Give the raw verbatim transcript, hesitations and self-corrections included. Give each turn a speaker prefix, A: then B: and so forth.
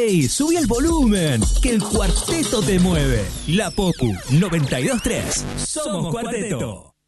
A: ¡Ey! ¡Subí el volumen! Que el cuarteto te mueve. La Popu noventa y dos punto tres. Somos Cuarteto.